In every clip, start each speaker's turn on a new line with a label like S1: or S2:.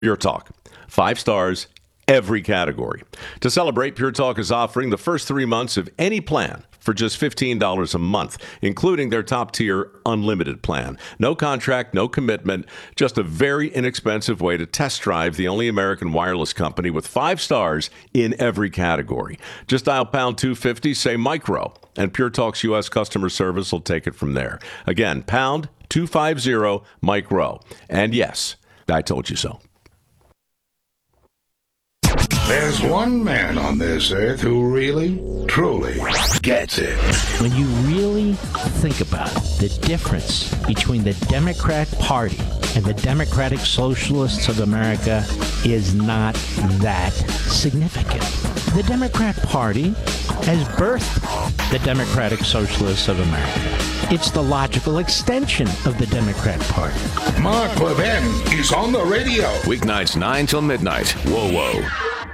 S1: Pure Talk. 5 stars, every category. To celebrate, Pure Talk is offering the first 3 months of any plan for just $15 a month, including their top-tier unlimited plan. No contract, no commitment, just a very inexpensive way to test drive the only American wireless company with 5 stars in every category. Just dial pound 250, say micro, and Pure Talk's U.S. customer service will take it from there. Again, pound 250 micro. And yes, I told you so.
S2: There's one man on this earth who really, truly gets it.
S3: When you really think about it, the difference between the Democrat Party and the Democratic Socialists of America is not that significant. The Democrat Party has birthed the Democratic Socialists of America. It's the logical extension of the Democrat Party.
S2: Mark Levin is on the radio.
S4: Weeknights 9 till midnight. Whoa.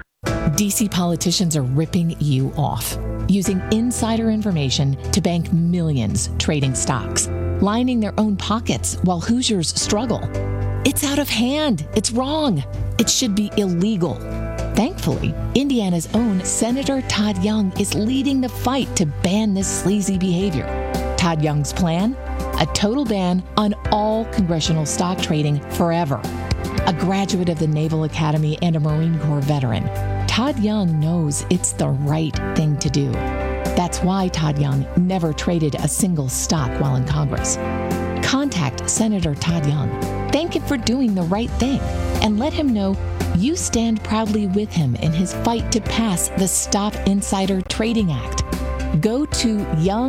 S5: DC politicians are ripping you off, using insider information to bank millions trading stocks, lining their own pockets while Hoosiers struggle. It's out of hand. It's wrong. It should be illegal. Thankfully, Indiana's own Senator Todd Young is leading the fight to ban this sleazy behavior. Todd Young's plan? A total ban on all congressional stock trading forever. A graduate of the Naval Academy and a Marine Corps veteran, Todd Young knows it's the right thing to do. That's why Todd Young never traded a single stock while in Congress. Contact Senator Todd Young, thank him for doing the right thing, and let him know you stand proudly with him in his fight to pass the Stop Insider Trading Act. Go to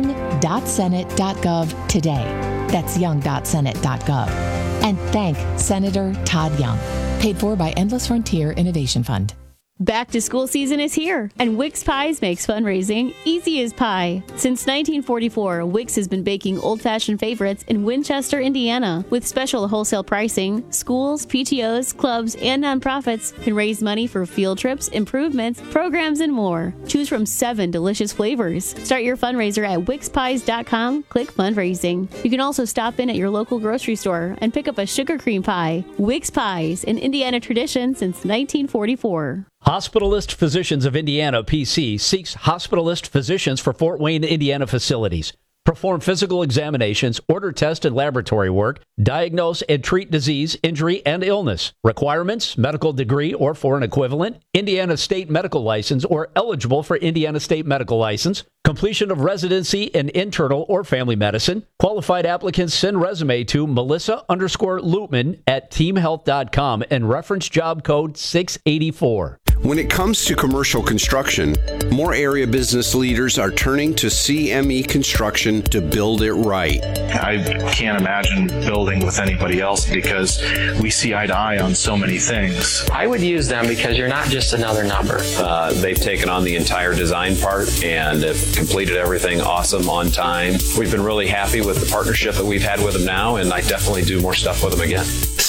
S5: young.senate.gov today. That's young.senate.gov. And thank Senator Todd Young. Paid for by Endless Frontier Innovation Fund.
S6: Back to school season is here, and Wix Pies makes fundraising easy as pie. Since 1944, Wix has been baking old-fashioned favorites in Winchester, Indiana. With special wholesale pricing, schools, PTOs, clubs, and nonprofits can raise money for field trips, improvements, programs, and more. Choose from 7 delicious flavors. Start your fundraiser at wixpies.com. Click fundraising. You can also stop in at your local grocery store and pick up a sugar cream pie. Wix Pies, an Indiana tradition since 1944.
S7: Hospitalist Physicians of Indiana, PC, seeks hospitalist physicians for Fort Wayne, Indiana facilities. Perform physical examinations, order test and laboratory work, diagnose and treat disease, injury, and illness. Requirements: medical degree or foreign equivalent, Indiana State Medical License or eligible for Indiana State Medical License, completion of residency in internal or family medicine. Qualified applicants send resume to Melissa_Lutman at teamhealth.com and reference job code 684.
S8: When it comes to commercial construction, more area business leaders are turning to CME Construction to build it right.
S9: I can't imagine building with anybody else because we see eye to eye on so many things.
S10: I would use them because you're not just another number.
S11: They've taken on the entire design part and have completed everything awesome on time. We've been really happy with the partnership that we've had with them now, and I definitely do more stuff with them again.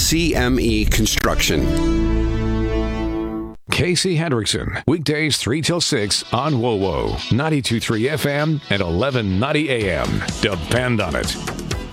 S8: CME Construction.
S4: Casey Hendrickson, weekdays 3 till 6 on WOWO, 92.3 FM and 1190 AM. Depend on it.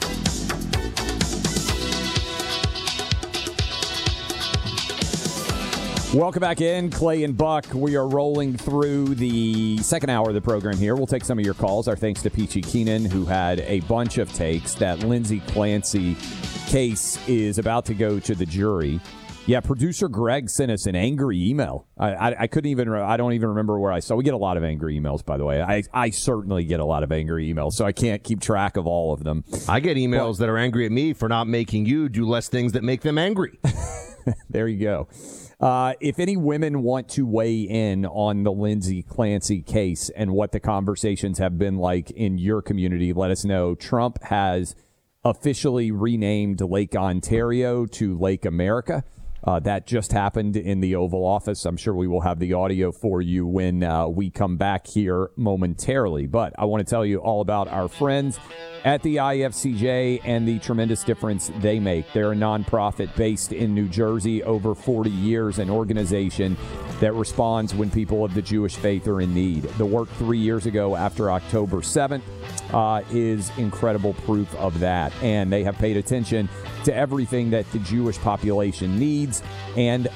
S12: Welcome back in, Clay and Buck. We are rolling through the second hour of the program here. We'll take some of your calls. Our thanks to Peachy Keenan, who had a bunch of takes. That Lindsay Clancy case is about to go to the jury. Yeah, producer Greg sent us an angry email. I don't even remember where I saw. We get a lot of angry emails, by the way. I certainly get a lot of angry emails, so I can't keep track of all of them.
S13: I get emails that are angry at me for not making you do less things that make them angry.
S12: There you go. If any women want to weigh in on the Lindsay Clancy case and what the conversations have been like in your community, let us know. Trump has officially renamed Lake Ontario to Lake America. That just happened in the Oval Office. I'm sure we will have the audio for you when we come back here momentarily. But I want to tell you all about our friends at the IFCJ and the tremendous difference they make. They're a nonprofit based in New Jersey, over 40 years, an organization that responds when people of the Jewish faith are in need. The work 3 years ago after October 7th is incredible proof of that. And they have paid attention to everything that the Jewish population needs and